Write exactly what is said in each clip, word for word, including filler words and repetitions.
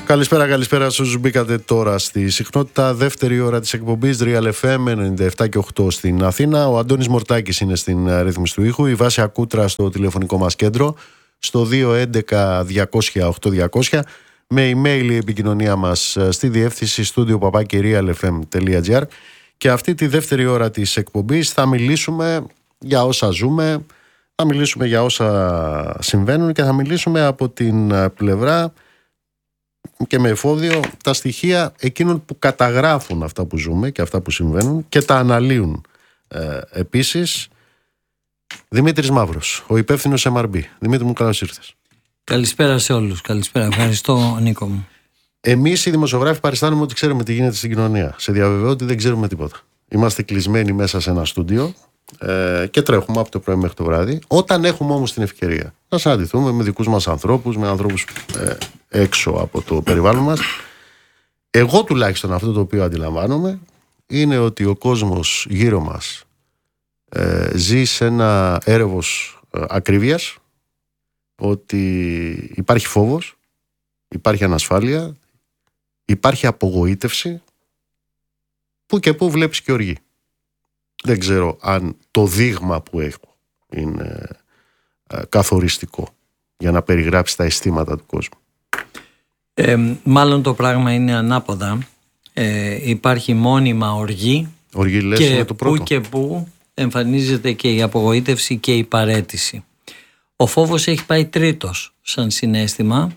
Καλησπέρα, καλησπέρα σε όσους μπήκατε τώρα στη συχνότητα. Δεύτερη ώρα της εκπομπής Real εφ εμ ενενήντα επτά και οκτώ στην Αθήνα. Ο Αντώνης Μορτάκης είναι στην ρύθμιση του ήχου. Η Βάσια Κούτρα στο τηλεφωνικό μας κέντρο στο δύο έντεκα διακόσια οκτώ διακόσια. Με email η επικοινωνία μας στη διεύθυνση στούντιο παπάκι real f m τελεία g r. Και αυτή τη δεύτερη ώρα της εκπομπής θα μιλήσουμε για όσα ζούμε, θα μιλήσουμε για όσα συμβαίνουν και θα μιλήσουμε από την πλευρά και με εφόδιο τα στοιχεία εκείνων που καταγράφουν αυτά που ζούμε και αυτά που συμβαίνουν και τα αναλύουν. Ε, επίσης, Δημήτρης Μαύρος, ο υπεύθυνος εμ αρ μπι. Δημήτρη μου, καλώς ήρθες. Καλησπέρα σε όλους. Καλησπέρα. Ευχαριστώ, Νίκο μου. Εμείς οι δημοσιογράφοι παριστάνουμε ότι ξέρουμε τι γίνεται στην κοινωνία. Σε διαβεβαιώ ότι δεν ξέρουμε τίποτα. Είμαστε κλεισμένοι μέσα σε ένα στούντιο ε, και τρέχουμε από το πρωί μέχρι το βράδυ. Όταν έχουμε όμως την ευκαιρία να συναντηθούμε με δικούς μας ανθρώπους, με ανθρώπους ε, έξω από το περιβάλλον μας, εγώ τουλάχιστον αυτό το οποίο αντιλαμβάνομαι είναι ότι ο κόσμος γύρω μας ε, ζει σε ένα έρευος ε, ακρίβειας, ότι υπάρχει φόβος, υπάρχει ανασφάλεια, υπάρχει απογοήτευση, που και που βλέπεις και οργή. Δεν ξέρω αν το δείγμα που έχω είναι ε, καθοριστικό για να περιγράψει τα αισθήματα του κόσμου. Ε, μάλλον το πράγμα είναι ανάποδα. Ε, υπάρχει μόνιμα οργή, οργή λες, και είναι το πρώτο. που και που εμφανίζεται και η απογοήτευση και η παραίτηση. Ο φόβος έχει πάει τρίτος σαν συναίσθημα,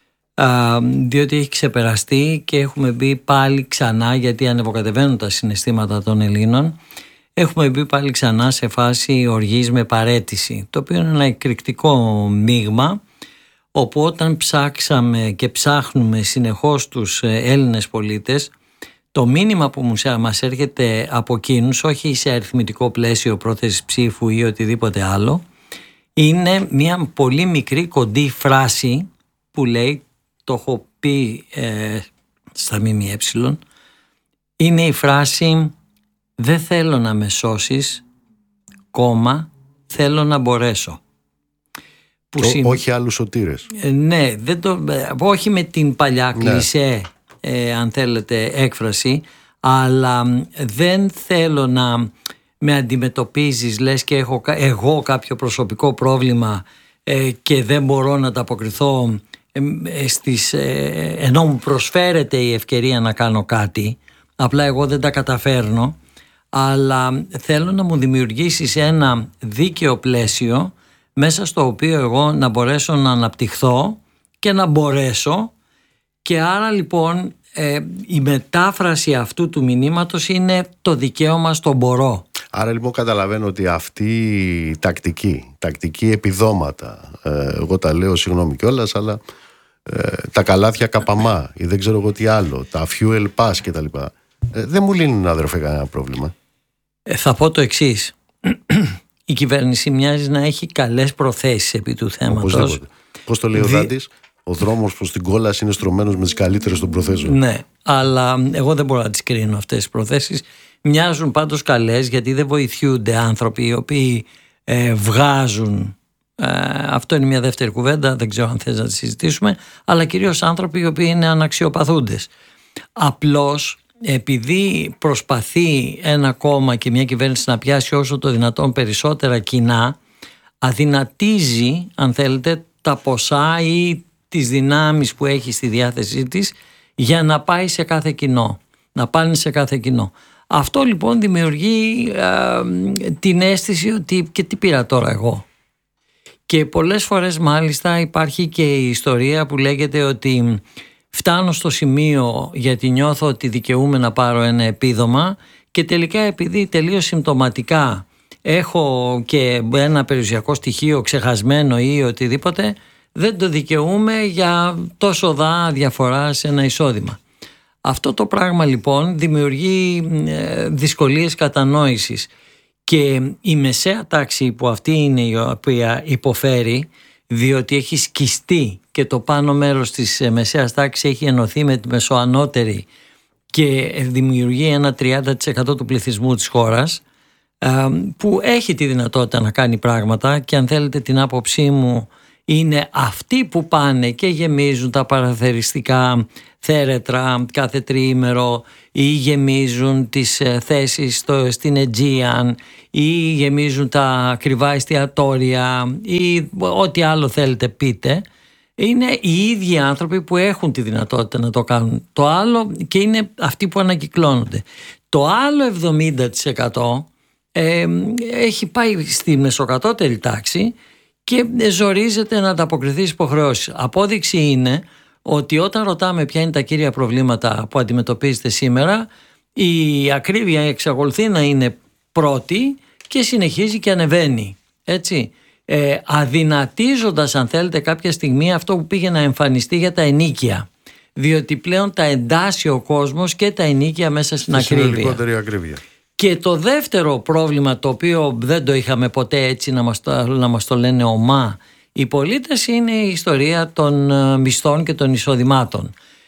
α, διότι έχει ξεπεραστεί και έχουμε μπει πάλι ξανά, γιατί ανεβοκατεβαίνουν τα συναισθήματα των Ελλήνων, έχουμε μπει πάλι ξανά σε φάση οργής με παραίτηση, το οποίο είναι ένα εκρηκτικό μείγμα, όπου όταν ψάξαμε και ψάχνουμε συνεχώς τους Έλληνες πολίτες, το μήνυμα που μας έρχεται από εκείνους, όχι σε αριθμητικό πλαίσιο πρόθεση ψήφου ή οτιδήποτε άλλο, είναι μια πολύ μικρή κοντή φράση που λέει, το έχω πει ε, στα ΜΜΕ, είναι η φράση «Δεν θέλω να με σώσεις, κόμμα, θέλω να μπορέσω». Που Ό, συμ... Όχι άλλους σωτήρες. Ε, ναι, δεν το, όχι με την παλιά κλισέ, ναι. ε, αν θέλετε, έκφραση, αλλά δεν θέλω να με αντιμετωπίζεις, λες και έχω εγώ κάποιο προσωπικό πρόβλημα ε, και δεν μπορώ να τα αποκριθώ ε, στις, ε, ενώ μου προσφέρεται η ευκαιρία να κάνω κάτι, απλά εγώ δεν τα καταφέρνω, αλλά θέλω να μου δημιουργήσεις ένα δίκαιο πλαίσιο μέσα στο οποίο εγώ να μπορέσω να αναπτυχθώ και να μπορέσω, και άρα λοιπόν ε, η μετάφραση αυτού του μηνύματος είναι το δικαίωμα στο μπορώ. Άρα λοιπόν καταλαβαίνω ότι αυτή η τακτική, τακτική επιδόματα, ε, εγώ τα λέω συγγνώμη κιόλας, αλλά ε, τα καλάθια καπαμά ή δεν ξέρω εγώ τι άλλο, τα fuel pass κτλ. Ε, δεν μου λύνουν, αδερφέ, κανένα πρόβλημα. Ε, θα πω το εξής. Η κυβέρνηση μοιάζει να έχει καλές προθέσεις επί του θέματος. Οπωσδήποτε. Πώς το λέει ο Δι... Δάντης, ο δρόμος προς την κόλαση είναι στρωμένος με τις καλύτερες των προθέσεων. Ναι, αλλά εγώ δεν μπορώ να τις κρίνω αυτές τις προθέσεις. Μοιάζουν πάντως καλές, γιατί δεν βοηθιούνται άνθρωποι οι οποίοι ε, βγάζουν. Ε, αυτό είναι μια δεύτερη κουβέντα, δεν ξέρω αν θες να τη συζητήσουμε, αλλά κυρίως άνθρωποι οι οποίοι είναι αναξιοπαθούντες. Απλώς, επειδή προσπαθεί ένα κόμμα και μια κυβέρνηση να πιάσει όσο το δυνατόν περισσότερα κοινά, αδυνατίζει, αν θέλετε, τα ποσά ή τις δυνάμεις που έχει στη διάθεσή της για να πάει σε κάθε κοινό, να πάνε σε κάθε κοινό. Αυτό λοιπόν δημιουργεί ε, την αίσθηση ότι και τι πήρα τώρα εγώ. Και πολλές φορές μάλιστα υπάρχει και η ιστορία που λέγεται ότι φτάνω στο σημείο γιατί νιώθω ότι δικαιούμαι να πάρω ένα επίδομα, και τελικά επειδή τελείως συμπτωματικά έχω και ένα περιουσιακό στοιχείο ξεχασμένο ή οτιδήποτε, δεν το δικαιούμαι για τόσο δά διαφορά σε ένα εισόδημα. Αυτό το πράγμα λοιπόν δημιουργεί δυσκολίες κατανόησης, και η μεσαία τάξη που αυτή είναι η οποία υποφέρει, διότι έχει σκιστεί και το πάνω μέρος της μεσαίας τάξης έχει ενωθεί με τη μεσοανώτερη και δημιουργεί ένα τριάντα τοις εκατό του πληθυσμού της χώρας, που έχει τη δυνατότητα να κάνει πράγματα, και αν θέλετε την άποψή μου είναι αυτοί που πάνε και γεμίζουν τα παραθεριστικά θέρετρα κάθε τριήμερο ή γεμίζουν τις θέσεις στο, στην Aegean ή γεμίζουν τα ακριβά εστιατόρια ή ό,τι άλλο θέλετε πείτε. Είναι οι ίδιοι άνθρωποι που έχουν τη δυνατότητα να το κάνουν. Το άλλο, και είναι αυτοί που ανακυκλώνονται. Το άλλο εβδομήντα τοις εκατό ε, έχει πάει στη μεσοκατώτερη τάξη και ζορίζεται να ανταποκριθεί στις υποχρεώσεις. Απόδειξη είναι ότι όταν ρωτάμε ποια είναι τα κύρια προβλήματα που αντιμετωπίζετε σήμερα, η ακρίβεια εξακολουθεί να είναι πρώτη και συνεχίζει και ανεβαίνει. Έτσι. Ε, αδυνατίζοντας, αν θέλετε, κάποια στιγμή αυτό που πήγε να εμφανιστεί για τα ενοίκια, διότι πλέον τα εντάσσει ο κόσμος και τα ενοίκια μέσα στην ακρίβεια. ακρίβεια. Και το δεύτερο πρόβλημα, το οποίο δεν το είχαμε ποτέ έτσι να μας το, να μας το λένε ομά οι πολίτες, είναι η ιστορία των μισθών και των εισοδημάτων.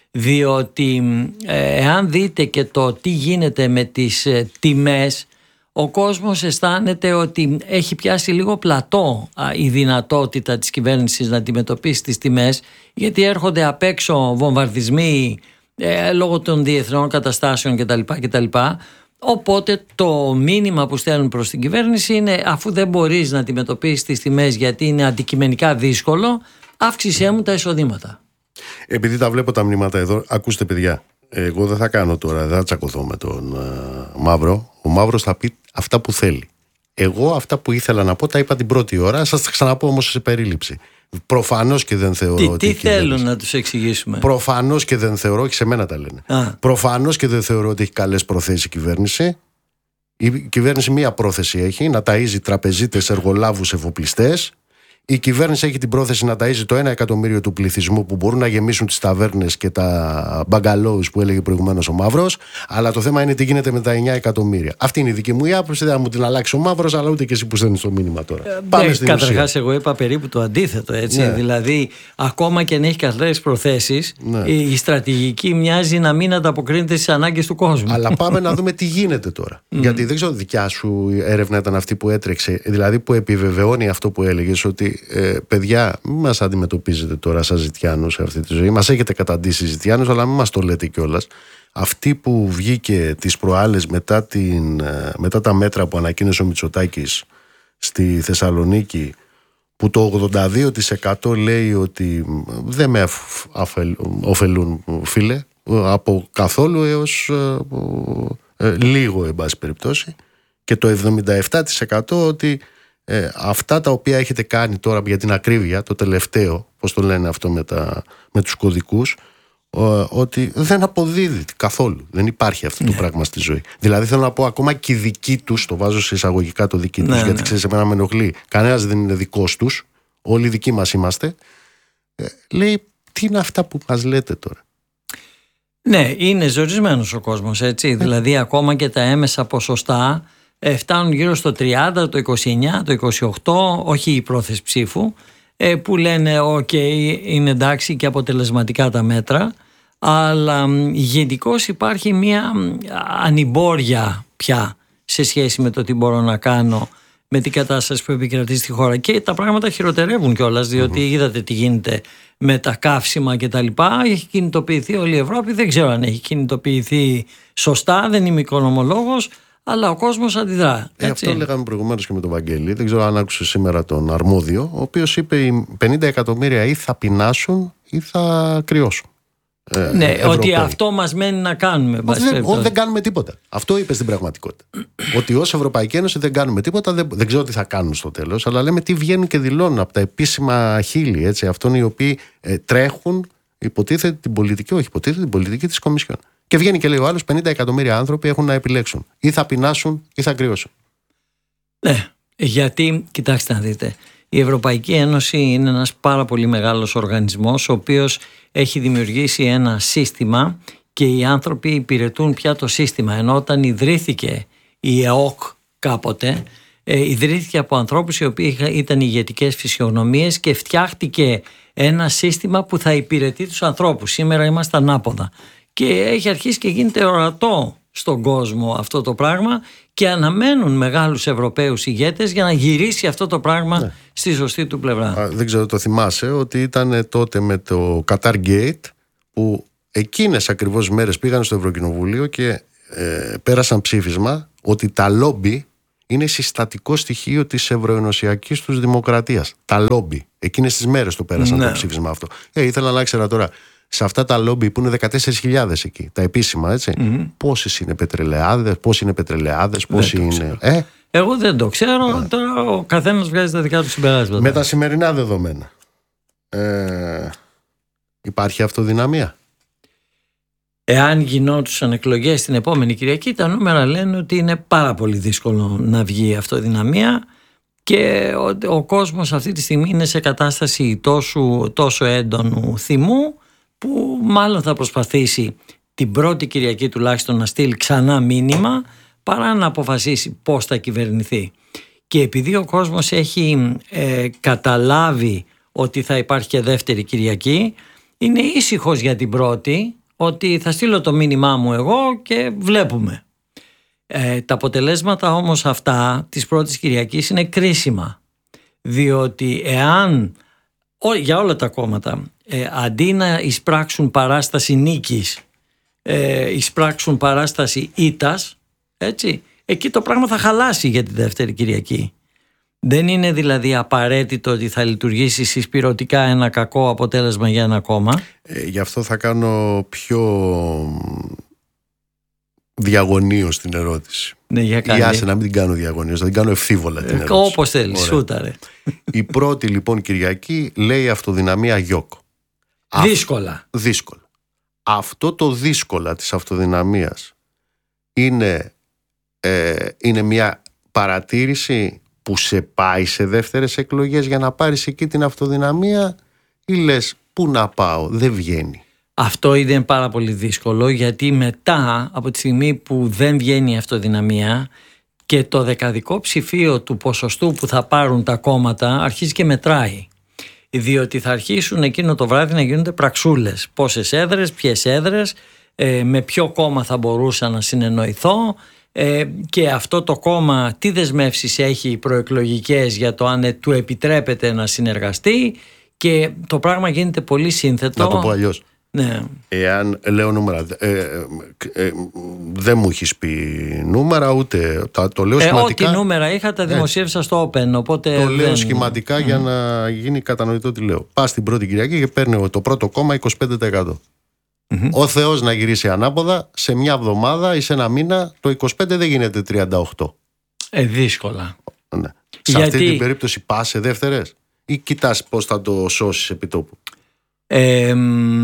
Διότι ε, εάν δείτε και το τι γίνεται με τις ε, τιμές, ο κόσμος αισθάνεται ότι έχει πιάσει λίγο πλατό η δυνατότητα της κυβέρνησης να αντιμετωπίσει τις τιμές, γιατί έρχονται απ' έξω βομβαρδισμοί ε, λόγω των διεθνών καταστάσεων κτλ. κτλ. Οπότε το μήνυμα που στέλνουν προς την κυβέρνηση είναι, αφού δεν μπορείς να αντιμετωπίσεις τις τιμές γιατί είναι αντικειμενικά δύσκολο, αύξησέ μου τα εισοδήματα. Επειδή τα βλέπω τα μηνύματα εδώ, ακούστε παιδιά, εγώ δεν θα κάνω τώρα, δεν θα τσακωθώ με τον uh, Μαύρο. Ο Μαύρος θα πει αυτά που θέλει. Εγώ αυτά που ήθελα να πω τα είπα την πρώτη ώρα, σας τα ξαναπώ όμως σε περίληψη. Προφανώς και δεν θεωρώ τι, ότι. Τι θέλουν να τους εξηγήσουμε. Προφανώς και δεν θεωρώ, και σε μένα τα λένε. Προφανώς και δεν θεωρώ ότι έχει καλές προθέσεις η κυβέρνηση. Η κυβέρνηση μία πρόθεση έχει, να ταΐζει τραπεζίτες, εργολάβους, εφοπλιστές. Η κυβέρνηση έχει την πρόθεση να ταΐζει το ένα εκατομμύριο του πληθυσμού που μπορούν να γεμίσουν τις ταβέρνες και τα μπαγκαλόους που έλεγε προηγουμένως ο Μαύρος. Αλλά το θέμα είναι τι γίνεται με τα εννιά εκατομμύρια. Αυτή είναι η δική μου η άποψη. Δεν θα μου την αλλάξει ο Μαύρος, αλλά ούτε και εσύ που στέλνεις το μήνυμα τώρα. Ε, Πάμε ναι, στην καταρχάς, εγώ είπα περίπου το αντίθετο. Έτσι. Ναι. Δηλαδή, ακόμα και αν έχει καλές προθέσεις, ναι, η στρατηγική μοιάζει να μην ανταποκρίνεται στις ανάγκες του κόσμου. Αλλά πάμε να δούμε τι γίνεται τώρα. Mm. Γιατί δεν ξέρω, δικιά σου έρευνα ήταν αυτή που έτρεξε, δηλαδή που επιβεβαιώνει αυτό που έλεγες, ότι Ε, παιδιά, μην μας αντιμετωπίζετε τώρα σαν ζητιάνους σε αυτή τη ζωή. Μας έχετε καταντήσει ζητιάνους, αλλά μην μας το λέτε κιόλας. Αυτή που βγήκε τις προάλλες μετά, την, μετά τα μέτρα που ανακοίνωσε ο Μητσοτάκης στη Θεσσαλονίκη, που το ογδόντα δύο τοις εκατό λέει ότι δεν με ωφελούν, φίλε, από καθόλου έως ε, ε, λίγο, εν πάση περιπτώσει, και το εβδομήντα επτά τοις εκατό ότι Ε, αυτά τα οποία έχετε κάνει τώρα για την ακρίβεια, το τελευταίο, πώς το λένε αυτό με, τα, με τους κωδικούς, ε, ότι δεν αποδίδει καθόλου. Δεν υπάρχει αυτό ναι. το πράγμα στη ζωή. Δηλαδή θέλω να πω, ακόμα και οι δικοί τους, το βάζω σε εισαγωγικά το δικοί ναι, τους, γιατί ναι. ξέρεις, εμένα με ενοχλεί. Κανένας δεν είναι δικός τους, όλοι δικοί μας είμαστε. Ε, λέει, τι είναι αυτά που μας λέτε τώρα. Ναι, είναι ζορισμένος ο κόσμος, έτσι. Ε. Δηλαδή ακόμα και τα έμεσα ποσοστά φτάνουν γύρω στο τριάντα, το είκοσι εννιά, το είκοσι οκτώ, όχι η πρόθεση ψήφου, που λένε οκ, okay, είναι εντάξει και αποτελεσματικά τα μέτρα, αλλά γενικώς υπάρχει μια ανημπόρια πια σε σχέση με το τι μπορώ να κάνω με την κατάσταση που επικρατεί στη χώρα, και τα πράγματα χειροτερεύουν κιόλας, διότι mm-hmm. είδατε τι γίνεται με τα καύσιμα και τα λοιπά. Έχει κινητοποιηθεί όλη η Ευρώπη, δεν ξέρω αν έχει κινητοποιηθεί σωστά, δεν είμαι οικονομολόγος, αλλά ο κόσμος αντιδρά. Ε, αυτό λέγαμε προηγουμένως και με τον Βαγγέλη. Δεν ξέρω αν άκουσε σήμερα τον αρμόδιο, ο οποίος είπε οι πενήντα εκατομμύρια ή θα πεινάσουν ή θα κρυώσουν. Ε, ναι, Ευρωπαίοι. Ότι αυτό μας μένει να κάνουμε. Δεν, ό, δεν κάνουμε τίποτα. Αυτό είπε στην πραγματικότητα. Ότι ως Ευρωπαϊκή Ένωση δεν κάνουμε τίποτα, δεν, δεν ξέρω τι θα κάνουν στο τέλος, αλλά λέμε τι βγαίνουν και δηλώνουν από τα επίσημα χείλη, έτσι, αυτών οι οποίοι ε, τρέχουν, υποτίθεται την πολιτική, όχι υποτίθεται την πολιτική της Κομισιόν. Και βγαίνει και λέει ο άλλος, πενήντα εκατομμύρια άνθρωποι έχουν να επιλέξουν. Ή θα πεινάσουν ή θα κρυώσουν. Ναι, γιατί, κοιτάξτε να δείτε, η Ευρωπαϊκή Ένωση είναι ένας πάρα πολύ μεγάλος οργανισμός, ο οποίος έχει δημιουργήσει ένα σύστημα και οι άνθρωποι υπηρετούν πια το σύστημα. Ενώ όταν ιδρύθηκε η ΕΟΚ κάποτε, ε, ιδρύθηκε από ανθρώπους οι οποίοι ήταν ηγετικές φυσιογνωμίες και φτιάχτηκε ένα σύστημα που θα υπηρετεί τους ανθρώπους. Σήμερα είμαστε ανάποδα. Και έχει αρχίσει και γίνεται ορατό στον κόσμο αυτό το πράγμα και αναμένουν μεγάλους Ευρωπαίους ηγέτες για να γυρίσει αυτό το πράγμα ναι. στη σωστή του πλευρά. Α, δεν ξέρω, το θυμάσαι ότι ήταν τότε με το Qatar Gate που εκείνες ακριβώς μέρες πήγαν στο Ευρωκοινοβούλιο και ε, πέρασαν ψήφισμα ότι τα λόμπι είναι συστατικό στοιχείο της ευρωενωσιακής τους δημοκρατίας. Τα λόμπι. Εκείνες τις μέρες το πέρασαν ναι. το ψήφισμα αυτό. Ε, ήθελα να ξέρω τώρα, σε αυτά τα λόμπι που είναι δεκατέσσερις χιλιάδες εκεί, τα επίσημα, έτσι, mm-hmm. πόσες είναι πετρελαιάδες, πόσοι είναι πετρελαιάδες, πόσοι είναι. Ε? Εγώ δεν το ξέρω. Yeah. Τώρα ο καθένας βγάζει τα δικά του συμπεράσματα. Με τα σημερινά δεδομένα. Ε, υπάρχει αυτοδυναμία. Εάν γινόντουσαν εκλογές την επόμενη Κυριακή, τα νούμερα λένε ότι είναι πάρα πολύ δύσκολο να βγει αυτοδυναμία και ο, ο κόσμος αυτή τη στιγμή είναι σε κατάσταση τόσο, τόσο έντονου θυμού που μάλλον θα προσπαθήσει την πρώτη Κυριακή τουλάχιστον να στείλει ξανά μήνυμα παρά να αποφασίσει πώς θα κυβερνηθεί. Και επειδή ο κόσμος έχει ε, καταλάβει ότι θα υπάρχει και δεύτερη Κυριακή, είναι ήσυχος για την πρώτη, ότι θα στείλω το μήνυμά μου εγώ και βλέπουμε. Ε, τα αποτελέσματα όμως αυτά της πρώτης Κυριακής είναι κρίσιμα, διότι εάν ό, για όλα τα κόμματα ε, αντί να εισπράξουν παράσταση νίκης ε, εισπράξουν παράσταση ήττας, έτσι, εκεί το πράγμα θα χαλάσει για τη δεύτερη Κυριακή. Δεν είναι δηλαδή απαραίτητο ότι θα λειτουργήσει συσπηρωτικά ένα κακό αποτέλεσμα για ένα κόμμα. Ε, γι' αυτό θα κάνω πιο διαγωνίως την ερώτηση. Ναι, για Ή άσε να μην την κάνω διαγωνίως, θα την κάνω ευθύβολα την ερώτηση. Ε, όπως θέλεις, σούταρε. Η πρώτη λοιπόν Κυριακή λέει αυτοδυναμία γιόκο. Δύσκολα. Δύσκολα. Αυτό το δύσκολα της αυτοδυναμίας είναι, ε, είναι μια παρατήρηση που σε πάει σε δεύτερες εκλογές για να πάρεις εκεί την αυτοδυναμία ή λες πού να πάω, δεν βγαίνει. Αυτό είναι πάρα πολύ δύσκολο γιατί μετά από τη στιγμή που δεν βγαίνει η αυτοδυναμία και το δεκαδικό ψηφίο του ποσοστού που θα πάρουν τα κόμματα αρχίζει και μετράει. Διότι θα αρχίσουν εκείνο το βράδυ να γίνονται πραξούλες. Πόσες έδρες, ποιες έδρες, ε, με ποιο κόμμα θα μπορούσα να συνεννοηθώ. Ε, και αυτό το κόμμα τι δεσμεύσεις έχει προεκλογικές για το αν του επιτρέπεται να συνεργαστεί και το πράγμα γίνεται πολύ σύνθετο. Να το πω αλλιώς. Ναι. Εάν λέω νούμερα, ε, ε, ε, δεν μου έχεις πει νούμερα ούτε, τα, το λέω σχηματικά. Ε, ό,τι νούμερα είχα τα δημοσίευσα ε, στο Open, οπότε το δεν... λέω σχηματικά mm. για να γίνει κατανοητό τι λέω. Πας την πρώτη Κυριακή και παίρνει το πρώτο κόμμα είκοσι πέντε τοις εκατό. Mm-hmm. Ο Θεός να γυρίσει ανάποδα, σε μια εβδομάδα ή σε ένα μήνα το είκοσι πέντε δεν γίνεται τριάντα οκτώ. Ε, δύσκολα. Ναι. Σε Γιατί... αυτή την περίπτωση πας σε δεύτερες ή κοιτάς πώς θα το σώσεις επί τόπου? Ε,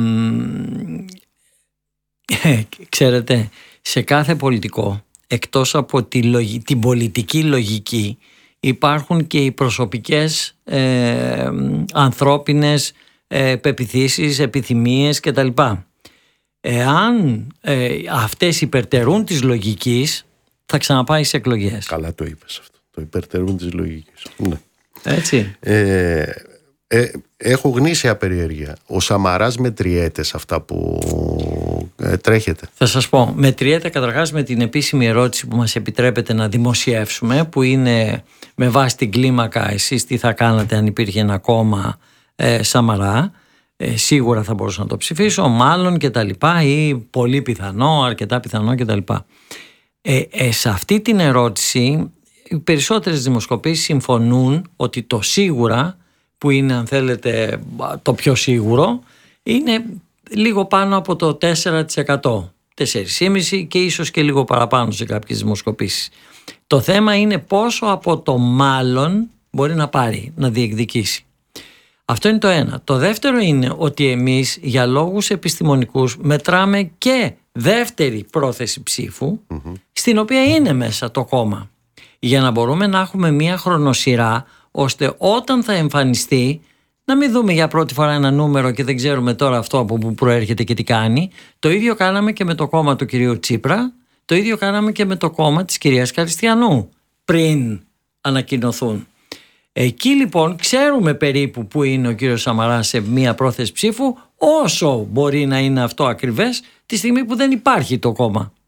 ξέρετε, σε κάθε πολιτικό, εκτός από τη λογι... την πολιτική λογική, υπάρχουν και οι προσωπικές ε, ανθρώπινες ε, πεποιθήσεις, επιθυμίες κτλ. Εάν ε, αυτές υπερτερούν της λογικής, θα ξαναπάει σε εκλογές. Καλά το είπες αυτό, το υπερτερούν της λογικής. Ναι. Έτσι. Ε, ε, έχω γνήσια περιέργεια. Ο Σαμαράς μετριέται σε αυτά που ε, τρέχετε? Θα σας πω, μετριέται καταρχάς με την επίσημη ερώτηση που μας επιτρέπετε να δημοσιεύσουμε, που είναι με βάση την κλίμακα εσείς τι θα κάνατε αν υπήρχε ένα κόμμα ε, Σαμαρά. Ε, σίγουρα θα μπορούσα να το ψηφίσω, μάλλον και τα λοιπά, ή πολύ πιθανό, αρκετά πιθανό και τα λοιπά. Ε, ε, σε αυτή την ερώτηση οι περισσότερες δημοσκοπήσεις συμφωνούν ότι το σίγουρα, που είναι αν θέλετε το πιο σίγουρο, είναι λίγο πάνω από το τέσσερα τοις εκατό, τέσσερα κόμμα πέντε τοις εκατό και ίσως και λίγο παραπάνω σε κάποιες δημοσκοπήσεις. Το θέμα είναι πόσο από το μάλλον μπορεί να πάρει, να διεκδικήσει. Αυτό είναι το ένα. Το δεύτερο είναι ότι εμείς για λόγους επιστημονικούς μετράμε και δεύτερη πρόθεση ψήφου, mm-hmm. στην οποία είναι μέσα το κόμμα, για να μπορούμε να έχουμε μία χρονοσυρά ώστε όταν θα εμφανιστεί να μην δούμε για πρώτη φορά ένα νούμερο και δεν ξέρουμε τώρα αυτό από που προέρχεται και τι κάνει. Το ίδιο κάναμε και με το κόμμα του κυρίου Τσίπρα, το ίδιο κάναμε και με το κόμμα της κυρίας Καριστιανού πριν ανακοινωθούν. Εκεί λοιπόν ξέρουμε περίπου που είναι ο κύριος Σαμαράς σε μία πρόθεση ψήφου, όσο μπορεί να είναι αυτό ακριβές τη στιγμή που δεν υπάρχει το κόμμα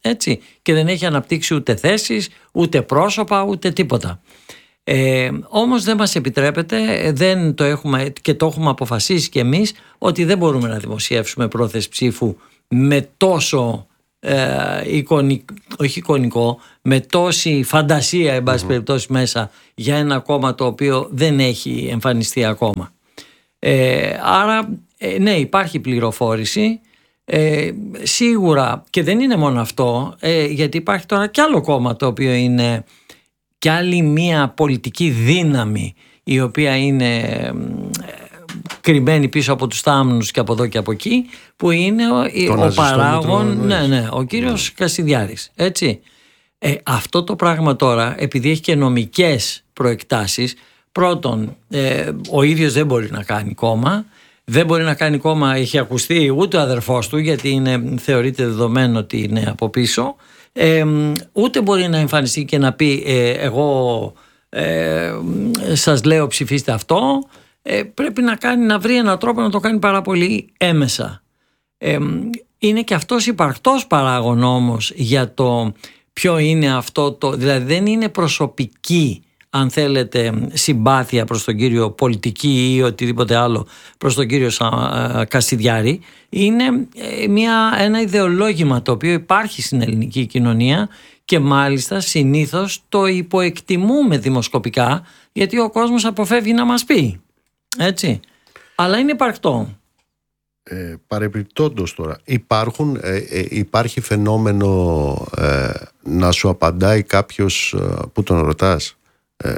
Έτσι, και δεν έχει αναπτύξει ούτε θέσεις, ούτε πρόσωπα, ούτε τίποτα. Ε, όμως δεν μας επιτρέπεται, δεν το έχουμε, και το έχουμε αποφασίσει και εμείς, ότι δεν μπορούμε να δημοσιεύσουμε πρόθεση ψήφου με τόσο ε, εικονικό, όχι εικονικό, με τόση φαντασία εν πάση mm-hmm. περιπτώσει μέσα για ένα κόμμα το οποίο δεν έχει εμφανιστεί ακόμα. Ε, άρα ε, ναι, υπάρχει πληροφόρηση. Ε, σίγουρα, και δεν είναι μόνο αυτό, ε, γιατί υπάρχει τώρα κι άλλο κόμμα το οποίο είναι κι άλλη μία πολιτική δύναμη η οποία είναι ε, κρυμμένη πίσω από τους θάμνους και από εδώ και από εκεί, που είναι ο, ο παράγων, ναι, ναι, ο κύριος yeah. Κασιδιάρης, έτσι. Ε, αυτό το πράγμα τώρα, επειδή έχει και νομικές προεκτάσεις, πρώτον ε, ο ίδιος δεν μπορεί να κάνει κόμμα. Δεν μπορεί να κάνει κόμμα, έχει ακουστεί, ούτε ο αδερφός του, γιατί είναι, θεωρείται δεδομένο ότι είναι από πίσω. Ε, ούτε μπορεί να εμφανιστεί και να πει ε, εγώ ε, σας λέω ψηφίστε αυτό. Ε, πρέπει να, κάνει, να βρει έναν τρόπο να το κάνει πάρα πολύ έμεσα. Ε, είναι και αυτός υπαρκτός παράγων όμως για το ποιο είναι αυτό το, δηλαδή δεν είναι προσωπική, αν θέλετε, συμπάθεια προς τον κύριο, πολιτική ή οτιδήποτε άλλο προς τον κύριο Κασιδιάρη. Είναι μια, ένα ιδεολόγημα το οποίο υπάρχει στην ελληνική κοινωνία και μάλιστα συνήθως το υποεκτιμούμε δημοσκοπικά, γιατί ο κόσμος αποφεύγει να μας πει, έτσι, αλλά είναι υπαρκτό. Ε, παρεπιπτόντως τώρα υπάρχουν, ε, ε, υπάρχει φαινόμενο ε, να σου απαντάει κάποιος ε, που τον ρωτάς Ε,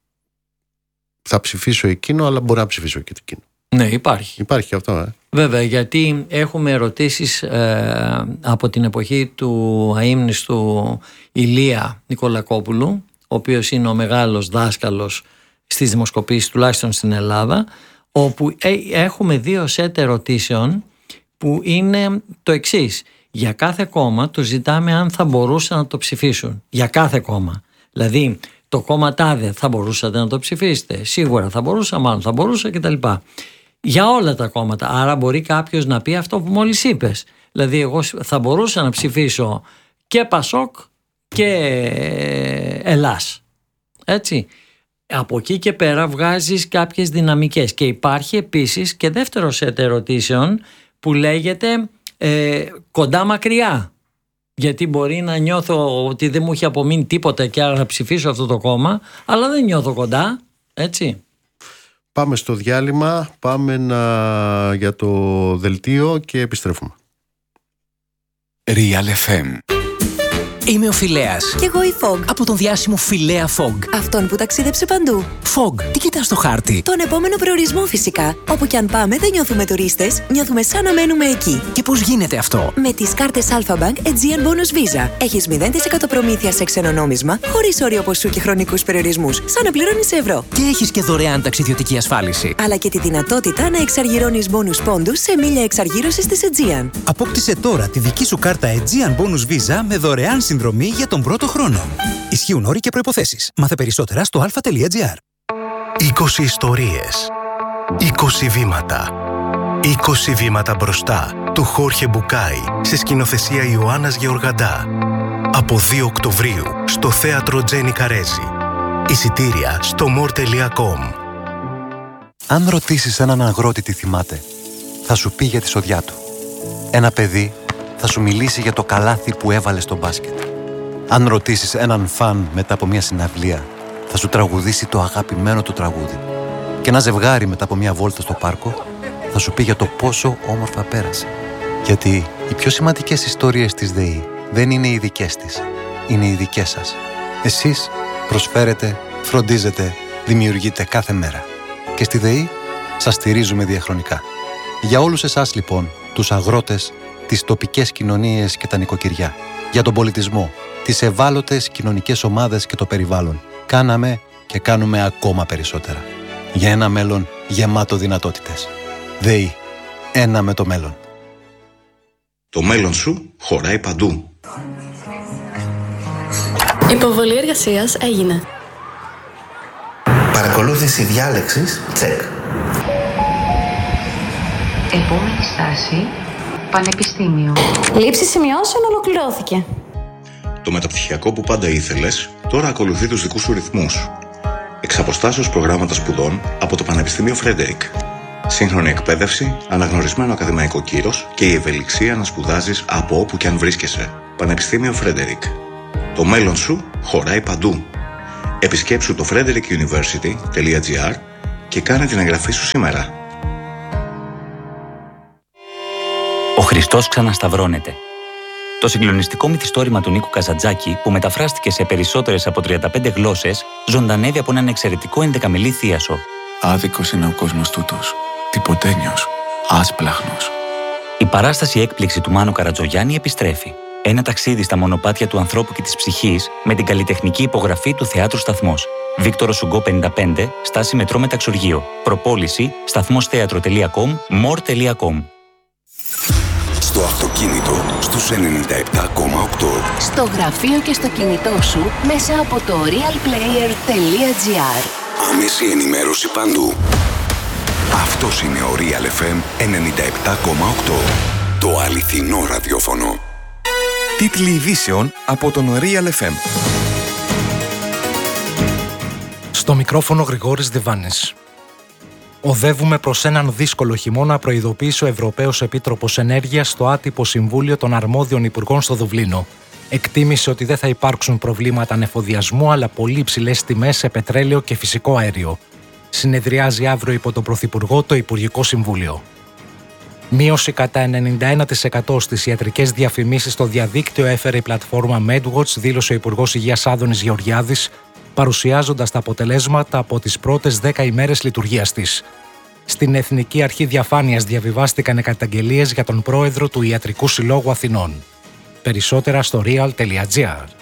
θα ψηφίσω εκείνο, αλλά μπορεί να ψηφίσω και εκείνο. Ναι, υπάρχει. Υπάρχει αυτό, ε. Βέβαια, γιατί έχουμε ερωτήσεις ε, από την εποχή του αείμνηστου Ηλία Νικολακόπουλου, ο οποίος είναι ο μεγάλος δάσκαλος στις δημοσκοπήσεις, τουλάχιστον στην Ελλάδα, όπου ε, έχουμε δύο σετ ερωτήσεων που είναι το εξής. Για κάθε κόμμα του ζητάμε αν θα μπορούσαν να το ψηφίσουν. Για κάθε κόμμα. Δηλαδή, το κόμμα τάδε θα μπορούσατε να το ψηφίσετε? Σίγουρα θα μπορούσα, μάλλον θα μπορούσα κτλ. Για όλα τα κόμματα. Άρα μπορεί κάποιος να πει αυτό που μόλις είπες. Δηλαδή εγώ θα μπορούσα να ψηφίσω και Πασόκ και Ελλάς. Έτσι. Από εκεί και πέρα βγάζεις κάποιες δυναμικές. Και υπάρχει επίσης και δεύτερο σετ ερωτήσεων που λέγεται ε, κοντά μακριά. Γιατί μπορεί να νιώθω ότι δεν μου έχει απομείνει τίποτα και άρα να ψηφίσω αυτό το κόμμα, αλλά δεν νιώθω κοντά, έτσι. Πάμε στο διάλειμμα, πάμε να... για το δελτίο και επιστρέφουμε. Real εφ εμ. Είμαι ο Φιλέας. Κι εγώ η Fog. Από τον διάσημο Φιλέα Fog. Αυτόν που ταξίδεψε παντού. Fog, τι κοιτάς στο χάρτη? Τον επόμενο προορισμό φυσικά. Όπου κι αν πάμε δεν νιώθουμε τουρίστες, νιώθουμε σαν να μένουμε εκεί. Και πώς γίνεται αυτό? Με τις κάρτες Alpha Bank Aegean Bonus Visa. Έχεις μηδέν τοις εκατό προμήθεια σε ξένο νόμισμα, χωρίς όριο ποσού και χρονικούς περιορισμούς, σαν να πληρώνεις σε ευρώ. Και έχεις και δωρεάν ταξιδιωτική ασφάλιση. Αλλά και τη δυνατότητα να εξαργυρώνεις bonus πόντους σε μίλια εξαργύρωσης της Aegean. Απόκτησε τώρα τη δική σου κάρτα Aegean Bonus Visa με δωρεάν συνδρομή για τον πρώτο χρόνο. Ισχύουν όροι και προϋποθέσεις. Μάθε περισσότερα στο αλφα τελεία τζι άρ. είκοσι ιστορίες. είκοσι βήματα. είκοσι βήματα μπροστά του Χόρχε Μπουκάη σε σκηνοθεσία Ιωάννας Γεωργαντά. Από δύο Οκτωβρίου στο θέατρο Τζένι Καρέζη. Εισιτήρια στο μορ τελεία κομ. Αν ρωτήσεις έναν αγρότη τι θυμάται, θα σου πει για τη σοδιά του. Ένα παιδί θα σου μιλήσει για το καλάθι που έβαλε στο μπάσκετ. Αν ρωτήσεις έναν φαν μετά από μια συναυλία, θα σου τραγουδήσει το αγαπημένο του τραγούδι. Και ένα ζευγάρι μετά από μια βόλτα στο πάρκο θα σου πει για το πόσο όμορφα πέρασε. Γιατί οι πιο σημαντικές ιστορίες της ΔΕΗ δεν είναι οι δικές της, είναι οι δικές σας. Εσείς προσφέρετε, φροντίζετε, δημιουργείτε κάθε μέρα. Και στη ΔΕΗ σας στηρίζουμε διαχρονικά. Για όλους εσάς λοιπόν, τους αγρότες, τις τοπικές κοινωνίες και τα νοικοκυριά, για τον πολιτισμό, τις ευάλωτες κοινωνικές ομάδες και το περιβάλλον, κάναμε και κάνουμε ακόμα περισσότερα. Για ένα μέλλον γεμάτο δυνατότητες. ΔΕΗ. Ένα με το μέλλον. Το μέλλον σου χωράει παντού. Υποβολή εργασίας έγινε. Παρακολούθηση διάλεξης, τσεκ. Επόμενη στάση, πανεπιστήμιο. Λήψη σημειώσεων ολοκληρώθηκε. Το μεταπτυχιακό που πάντα ήθελες, τώρα ακολουθεί τους δικούς σου ρυθμούς. Εξ αποστάσεως προγράμματα σπουδών από το Πανεπιστήμιο Φρέντερικ. Σύγχρονη εκπαίδευση, αναγνωρισμένο ακαδημαϊκό κύρος και η ευελιξία να σπουδάζεις από όπου και αν βρίσκεσαι. Πανεπιστήμιο Φρέντερικ. Το μέλλον σου χωράει παντού. Επισκέψου το frederick university dot g r και κάνε την εγγραφή σου σήμερα. Ο Χριστός ξανασταυρώνεται. Το συγκλονιστικό μυθιστόρημα του Νίκου Καζαντζάκη, που μεταφράστηκε σε περισσότερες από τριάντα πέντε γλώσσες, ζωντανεύει από έναν εξαιρετικό ενδεκαμελή θίασο. Άδικος είναι ο κόσμος τούτος. Τυποτένιος. Άσπλαχνος. Η παράσταση έκπληξη του Μάνου Καρατζογιάννη επιστρέφει. Ένα ταξίδι στα μονοπάτια του ανθρώπου και της ψυχής με την καλλιτεχνική υπογραφή του Θεάτρου Σταθμός. Βίκτορο Σουγκό πενήντα πέντε, στάση μετρό Μεταξουργείο. Προπόληση σταθμόσθέατρο τελεία com, more τελεία com. Στο αυτοκίνητο στους ενενήντα επτά κόμμα οκτώ. Στο γραφείο και στο κινητό σου μέσα από το realplayer τελεία gr. Άμεση ενημέρωση παντού. Αυτός είναι ο Real εφ εμ ενενήντα επτά κόμμα οκτώ. Το αληθινό ραδιόφωνο. Τίτλοι ειδήσεων από τον Real εφ εμ. Στο μικρόφωνο Γρηγόρης Διβάνης. Οδεύουμε προς έναν δύσκολο χειμώνα, προειδοποίησε ο Ευρωπαίος Επίτροπος Ενέργειας στο άτυπο Συμβούλιο των Αρμόδιων Υπουργών στο Δουβλίνο. Εκτίμησε ότι δεν θα υπάρξουν προβλήματα ανεφοδιασμού, αλλά πολύ υψηλές τιμές σε πετρέλαιο και φυσικό αέριο. Συνεδριάζει αύριο υπό τον Πρωθυπουργό το Υπουργικό Συμβούλιο. Μείωση κατά ενενήντα ένα τοις εκατό στις ιατρικές διαφημίσεις στο διαδίκτυο έφερε η πλατφόρμα MedWatch, δήλωσε ο Υπουργός Υγείας Άδωνης Γεωργιάδης, παρουσιάζοντας τα αποτελέσματα από τις πρώτες δέκα ημέρες λειτουργίας της. Στην Εθνική Αρχή Διαφάνειας διαβιβάστηκαν οι καταγγελίες για τον πρόεδρο του Ιατρικού Συλλόγου Αθηνών. Περισσότερα στο real τελεία gr.